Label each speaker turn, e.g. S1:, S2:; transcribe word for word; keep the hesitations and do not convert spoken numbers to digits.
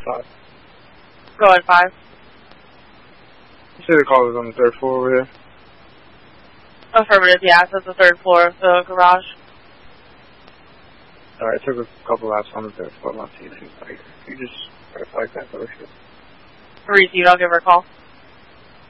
S1: five.
S2: Go ahead, five.
S1: You said the call was on the third floor over there?
S2: Affirmative, yeah, it's at the third floor of the garage.
S1: Alright, I took a couple laps on the third floor, not seeing anybody. You just try to flag that over here.
S2: Reese, I'll give her a call.